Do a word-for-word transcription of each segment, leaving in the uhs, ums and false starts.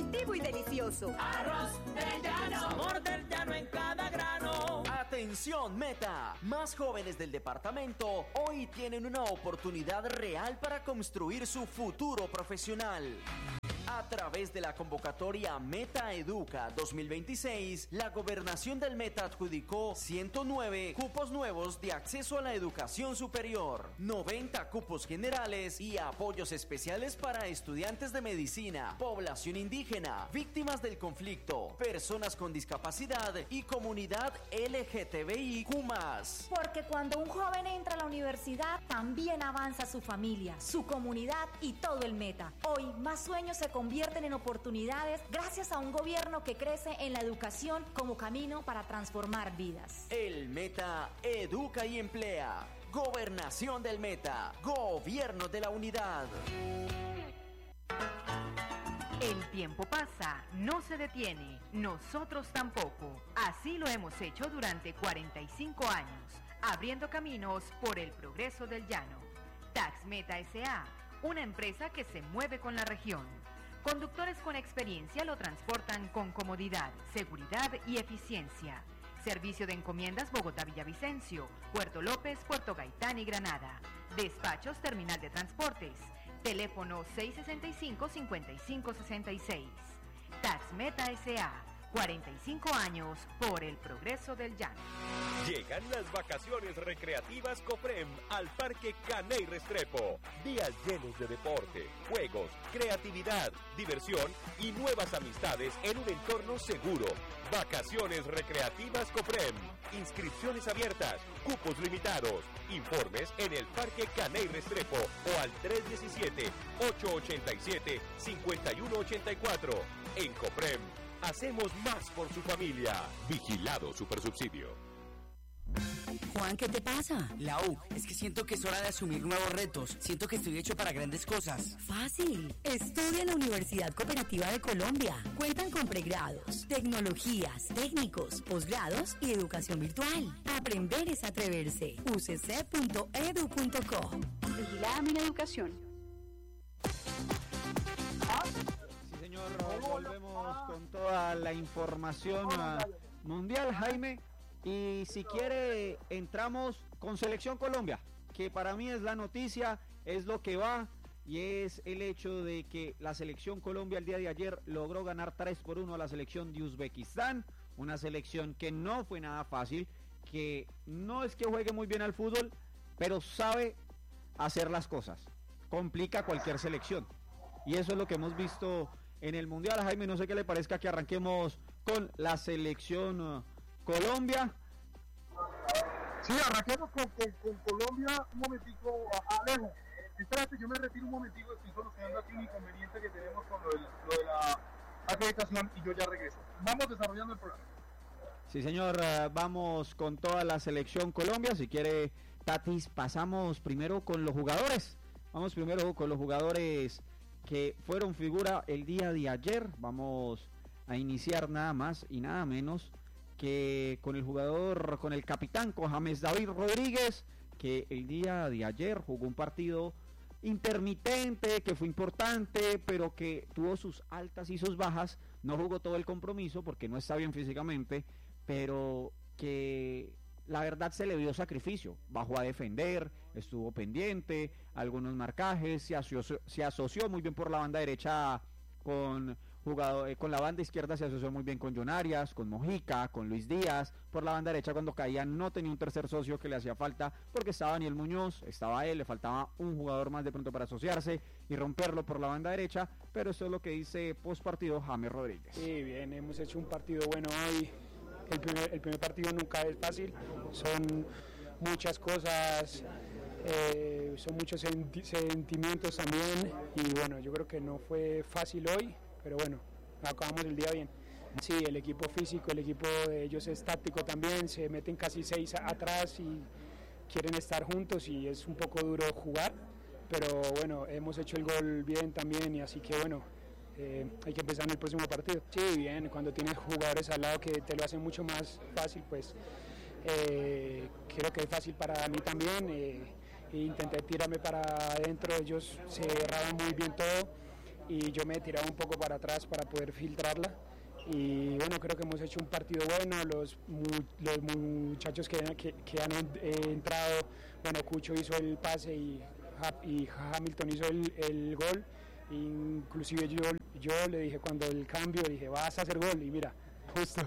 nutritivo y delicioso. Arroz del Llano. Sabor del llano en cada grano. Atención Meta, más jóvenes del departamento hoy tienen una oportunidad real para construir su futuro profesional. A través de la convocatoria Meta Educa dos mil veintiséis, la Gobernación del Meta adjudicó ciento nueve cupos nuevos de acceso a la educación superior, noventa cupos generales y apoyos especiales para estudiantes de medicina, población indígena, víctimas del conflicto, personas con discapacidad y comunidad L G T B I Q más. Porque cuando un joven entra a la universidad, también avanza su familia, su comunidad y todo el Meta. Hoy, más sueños se convierten en oportunidades gracias a un gobierno que crece en la educación como camino para transformar vidas. El Meta educa y emplea. Gobernación del Meta. Gobierno de la Unidad. El tiempo pasa, no se detiene, nosotros tampoco. Así lo hemos hecho durante cuarenta y cinco años, abriendo caminos por el progreso del llano. Taxmeta S A, una empresa que se mueve con la región. Conductores con experiencia lo transportan con comodidad, seguridad y eficiencia. Servicio de encomiendas Bogotá-Villavicencio, Puerto López, Puerto Gaitán y Granada. Despachos Terminal de Transportes. Teléfono seis seis cinco, cinco cinco seis seis. Taxmeta S A, cuarenta y cinco años por el progreso del llano. Llegan las vacaciones recreativas Cofrem al Parque Caney Restrepo. Días llenos de deporte, juegos, creatividad, diversión y nuevas amistades en un entorno seguro. Vacaciones recreativas Cofrem. Inscripciones abiertas, cupos limitados. Informes en el Parque Caney Restrepo o al tres uno siete, ocho ocho siete, cinco uno ocho cuatro. En Cofrem, hacemos más por su familia. Vigilado Supersubsidio. Juan, ¿qué te pasa? Lau, es que siento que es hora de asumir nuevos retos. Siento que estoy hecho para grandes cosas. Fácil. Estudia en la Universidad Cooperativa de Colombia. Cuentan con pregrados, tecnologías, técnicos, posgrados y educación virtual. Aprender es atreverse. u c c punto edu punto co. Vigilada mi educación. Sí, señor, volvemos con toda la información mundial, Jaime. Y si quiere, entramos con Selección Colombia, que para mí es la noticia, es lo que va, y es el hecho de que la Selección Colombia el día de ayer logró ganar tres por uno a la selección de Uzbekistán, una selección que no fue nada fácil, que no es que juegue muy bien al fútbol, pero sabe hacer las cosas, complica cualquier selección, y eso es lo que hemos visto en el Mundial. Jaime, no sé qué le parezca que arranquemos con la Selección uh, Colombia. Sí, arranquemos con, con, con Colombia. Un momentico, Alejo. Espérate, yo me retiro un momentico. Estoy solucionando aquí un inconveniente que tenemos con lo, del, lo de la acreditación y yo ya regreso. Vamos desarrollando el programa. Sí, señor. Uh, vamos con toda la Selección Colombia. Si quiere, Tatis, pasamos primero con los jugadores. Vamos primero con los jugadores que fueron figura el día de ayer. Vamos a iniciar nada más y nada menos que con el jugador, con el capitán, con James David Rodríguez, que el día de ayer jugó un partido intermitente, que fue importante, pero que tuvo sus altas y sus bajas. No jugó todo el compromiso porque no está bien físicamente, pero que la verdad se le dio sacrificio. Bajó a defender, estuvo pendiente, algunos marcajes, se asoció, se asoció muy bien por la banda derecha con jugador, eh, con la banda izquierda se asoció muy bien con John Arias, con Mojica, con Luis Díaz. Por la banda derecha cuando caía no tenía un tercer socio que le hacía falta, porque estaba Daniel Muñoz, estaba él, le faltaba un jugador más de pronto para asociarse y romperlo por la banda derecha, pero eso es lo que dice post partido James Rodríguez. Sí, bien, hemos hecho un partido bueno hoy. El primer, el primer partido nunca es fácil, son muchas cosas, eh, son muchos senti- sentimientos también, y bueno, yo creo que no fue fácil hoy, pero bueno, acabamos el día bien. Sí, el equipo físico, el equipo de ellos es táctico también, se meten casi seis atrás y quieren estar juntos y es un poco duro jugar, pero bueno, hemos hecho el gol bien también y así que bueno, eh, hay que empezar en el próximo partido. Sí, bien, cuando tienes jugadores al lado que te lo hacen mucho más fácil, pues eh, creo que es fácil para mí también. Eh, e intenté tirarme para adentro, ellos cerraban muy bien todo y yo me tiraba un poco para atrás para poder filtrarla. Y bueno, creo que hemos hecho un partido bueno, los, mu los muchachos que, que, que han eh, entrado, bueno, Cucho hizo el pase y, y Hamilton hizo el, el gol, inclusive yo, yo le dije cuando el cambio, dije vas a hacer gol y mira, justo.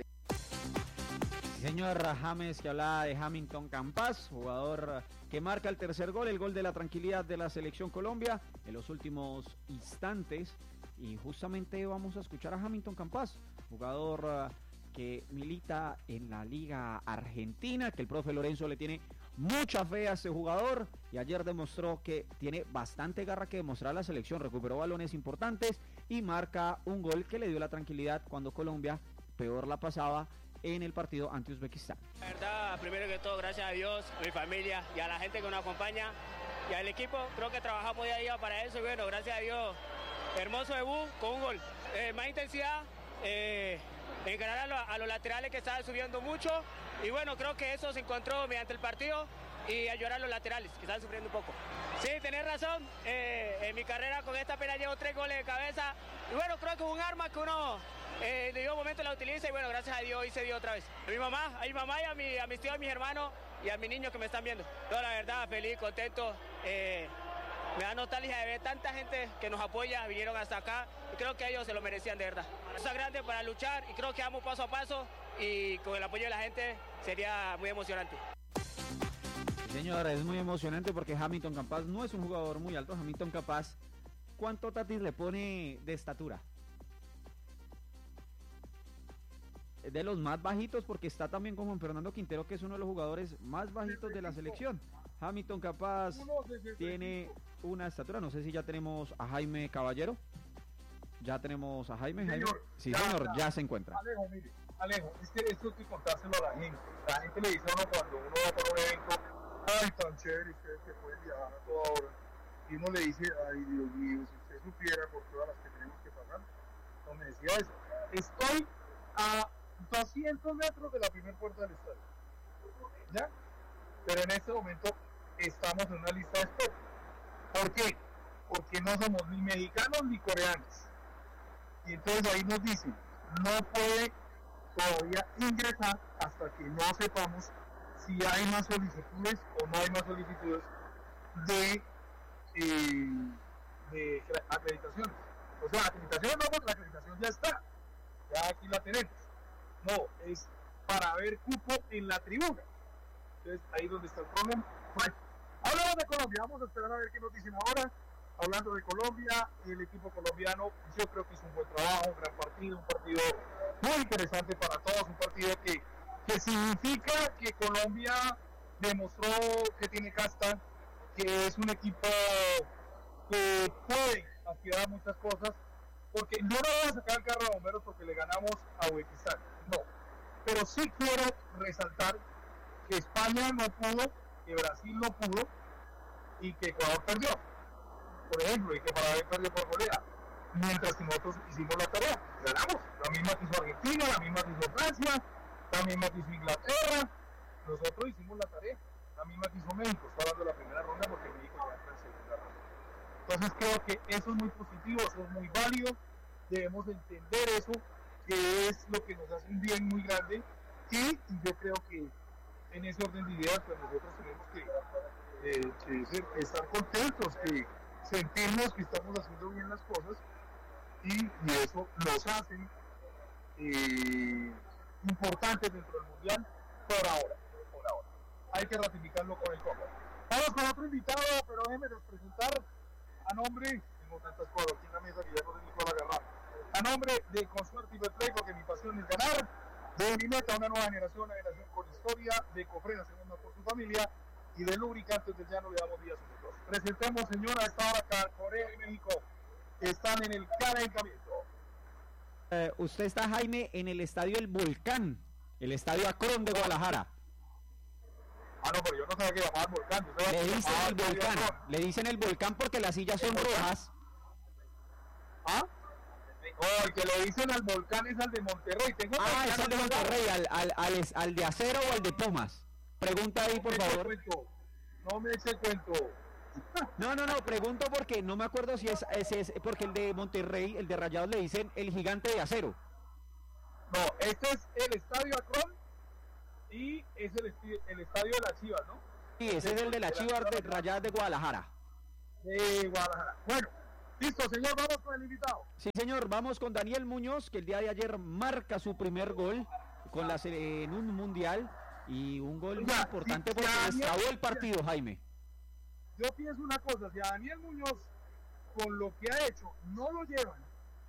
Señor James, que hablaba de Hamilton Campas, jugador que marca el tercer gol, el gol de la tranquilidad de la selección Colombia en los últimos instantes. Y justamente vamos a escuchar a Hamilton Campas, jugador uh, que milita en la Liga Argentina, que el profe Lorenzo le tiene mucha fe a ese jugador y ayer demostró que tiene bastante garra que demostrar a la selección, recuperó balones importantes y marca un gol que le dio la tranquilidad cuando Colombia peor la pasaba en el partido ante Uzbekistán. La verdad, primero que todo, gracias a Dios, a mi familia y a la gente que nos acompaña y al equipo, creo que trabajamos día a día para eso y bueno, gracias a Dios. Hermoso debut con un gol. Eh, más intensidad, eh, encarar a, lo, a los laterales que estaban subiendo mucho. Y bueno, creo que eso se encontró mediante el partido y ayudar a los laterales que estaban sufriendo un poco. Sí, tenés razón. Eh, en mi carrera con esta pena llevo tres goles de cabeza. Y bueno, creo que es un arma que uno eh, de un momento la utiliza. Y bueno, gracias a Dios hoy se dio otra vez. A mi mamá, a mi mamá y a, mi, a mis tíos, a mis hermanos y a mis niños que me están viendo. Yo la verdad, feliz, contento. Eh, Me da nostalgia de ver tanta gente que nos apoya, vinieron hasta acá y creo que ellos se lo merecían de verdad. Cosa grande para luchar y creo que vamos paso a paso y con el apoyo de la gente sería muy emocionante. Señor, es muy emocionante porque Hamilton Campas no es un jugador muy alto. Hamilton Campas, ¿cuánto Tatis le pone de estatura? De los más bajitos porque está también con Juan Fernando Quintero, que es uno de los jugadores más bajitos de la selección. Hamilton Campas tiene una estatura, no sé si ya tenemos a Jaime Caballero. Ya tenemos a Jaime. Señor, Jaime. Sí, ya, señor, ya. ya se encuentra. Alejo, mire, Alejo, es que esto hay que contárselo a la gente. La gente le dice a uno cuando uno va para un evento, ay, tan chévere, ustedes que pueden viajar a toda hora. Y uno le dice, ay, Dios mío, si usted supiera por todas las que tenemos que pasar. No me decía eso. Estoy a doscientos metros de la primera puerta del estadio. ¿Ya? Pero en este momento estamos en una lista de espera. ¿Por qué? Porque no somos ni mexicanos ni coreanos. Y entonces ahí nos dicen, no puede todavía ingresar hasta que no sepamos si hay más solicitudes o no hay más solicitudes de, eh, de acreditaciones. O sea, acreditación no, porque la acreditación ya está. Ya aquí la tenemos. No, es para ver cupo en la tribuna. Entonces ahí es donde está el problema. Bueno, hablamos de Colombia, vamos a esperar a ver qué nos dicen ahora. Hablando de Colombia, el equipo colombiano, yo creo que hizo un buen trabajo, un gran partido, un partido muy interesante para todos, un partido que, que significa que Colombia demostró que tiene casta, que es un equipo que puede aspirar a muchas cosas, porque no nos vamos a sacar el carro de bomberos porque le ganamos a Uzbekistán, no, pero sí quiero resaltar que España no pudo, que Brasil no pudo y que Ecuador perdió, por ejemplo, y que Paraguay perdió por goleada, mientras que nosotros hicimos la tarea, ganamos, la misma que hizo Argentina, la misma que hizo Francia, la misma que hizo Inglaterra, nosotros hicimos la tarea, la misma que hizo México, está hablando de la primera ronda porque México ya está en segunda ronda. Entonces creo que eso es muy positivo, eso es muy válido, debemos entender eso, que es lo que nos hace un bien muy grande, y, y yo creo que en ese orden de ideas pues nosotros tenemos que, eh, que ser, estar contentos, que sentirnos que estamos haciendo bien las cosas y, y eso nos hace eh, importantes dentro del mundial por ahora, por ahora. Hay que ratificarlo con el Congo. Vamos con otro invitado, pero déjenme presentar a nombre, tengo tantas cosas aquí en la mesa que ya no sé ni cuál agarrar, a nombre de Consuerte y Betplay, porque mi pasión es ganar, de mi meta, una nueva generación, una generación con historia, de Cofrena, segunda por su familia, y de Lubricantes del Llano le damos días a nosotros. Presentemos, señora, a esta hora acá, Corea y México están en el calentamiento. Eh, usted está, Jaime, en el estadio El Volcán, el estadio Akron de Guadalajara. Ah, no, pero yo no sabía que llamaban Volcán. Le dicen el Volcán, le dicen el Volcán porque las sillas son rojas. ¿Ah? Oh, el que lo dicen al Volcán es al de Monterrey. Tengo ah, es al de Monterrey, al, al, al, al de Acero o al de Pumas. Pregunta ahí, por favor. No me eche el cuento. No, no, no, pregunto porque no me acuerdo si es, es, es porque el de Monterrey, el de Rayados le dicen el gigante de acero. No, este es el Estadio Akron y es el, esti- el Estadio de las Chivas, ¿no? Sí, ese es el de la Chivas de Rayadas de Guadalajara. De Guadalajara. Bueno, listo, señor, vamos con el invitado. Sí, señor, vamos con Daniel Muñoz, que el día de ayer marca su primer gol con la en un mundial y un gol muy importante porque destrabó el partido, Jaime. Yo pienso una cosa, si a Daniel Muñoz, con lo que ha hecho, no lo llevan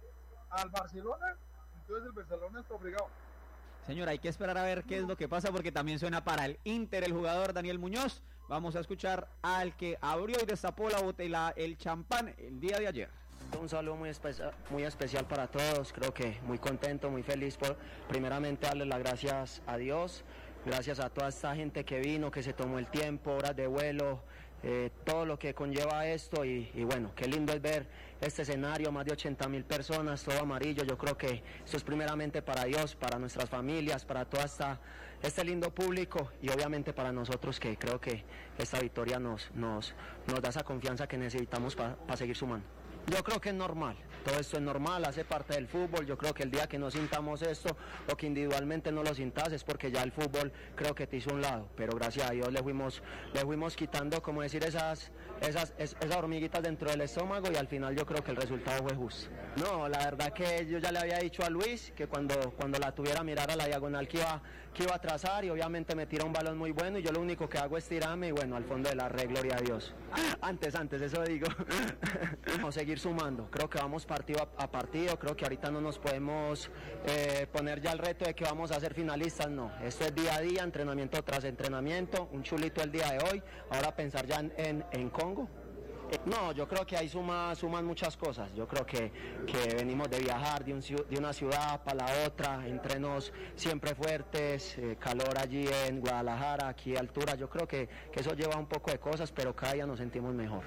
al Barcelona, entonces el Barcelona está obligado. Señor, hay que esperar a ver qué es lo que pasa porque también suena para el Inter el jugador Daniel Muñoz. Vamos a escuchar al que abrió y destapó la botella, el champán el día de ayer. Un saludo muy, espe- muy especial para todos, creo que muy contento, muy feliz por primeramente darles las gracias a Dios, gracias a toda esta gente que vino, que se tomó el tiempo, horas de vuelo, eh, todo lo que conlleva esto y, y bueno, qué lindo es ver este escenario, más de ochenta mil personas, todo amarillo. Yo creo que esto es primeramente para Dios, para nuestras familias, para todo esta, este lindo público y obviamente para nosotros, que creo que esta victoria nos, nos, nos da esa confianza que necesitamos para pa seguir sumando. Yo creo que es normal, todo esto es normal, hace parte del fútbol. Yo creo que el día que no sintamos esto, o que individualmente no lo sintas, es porque ya el fútbol creo que te hizo un lado, pero gracias a Dios le fuimos, le fuimos quitando, como decir, esas, esas, esas hormiguitas dentro del estómago y al final yo creo que el resultado fue justo. No, la verdad que yo ya le había dicho a Luis que cuando, cuando la tuviera mirar a la diagonal que iba, que iba a trazar y obviamente me tira un balón muy bueno y yo lo único que hago es tirarme y bueno, al fondo de la red, gloria a Dios. Antes, antes, eso digo. Vamos a seguir sumando, creo que vamos partido a, a partido, creo que ahorita no nos podemos eh, poner ya el reto de que vamos a ser finalistas, no, esto es día a día, entrenamiento tras entrenamiento, un chulito el día de hoy, ahora pensar ya en, en, en Congo. No, yo creo que ahí suma, suman muchas cosas. Yo creo que, que venimos de viajar de, un, de una ciudad para la otra, entrenos siempre fuertes, eh, calor allí en Guadalajara, aquí altura. Yo creo que, que eso lleva un poco de cosas, pero cada día nos sentimos mejor.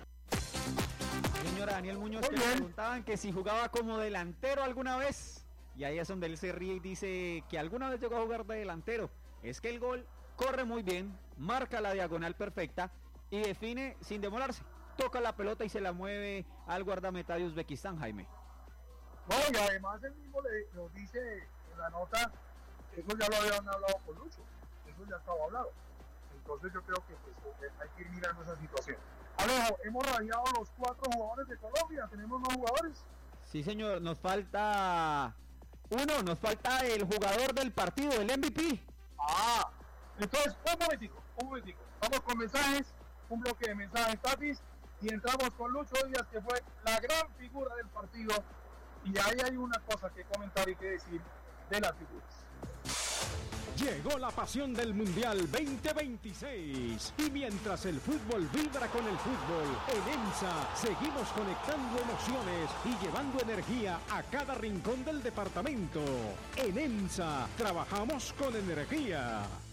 Señora Daniel Muñoz, que le preguntaban que si jugaba como delantero alguna vez, y ahí es donde él se ríe y dice que alguna vez llegó a jugar de delantero. Es que el gol corre muy bien, marca la diagonal perfecta y define sin demorarse. Toca la pelota y se la mueve al guardameta de Uzbekistán, Jaime. No, y además él mismo le, lo dice en la nota, eso ya lo habían hablado con Lucho, eso ya estaba hablado. Entonces yo creo que pues, hay que ir mirando esa situación. Alejo, hemos rayado los cuatro jugadores de Colombia, ¿tenemos más jugadores? Sí, señor, nos falta uno, nos falta el jugador del partido, el M V P. Ah, entonces, un momentico, un momentico. Vamos con mensajes, un bloque de mensajes, Tatis. Y entramos con Lucho Díaz, que fue la gran figura del partido. Y ahí hay una cosa que comentar y que decir de las figuras. Llegó la pasión del Mundial veinte veintiséis. Y mientras el fútbol vibra con el fútbol, en EMSA seguimos conectando emociones y llevando energía a cada rincón del departamento. En EMSA trabajamos con energía.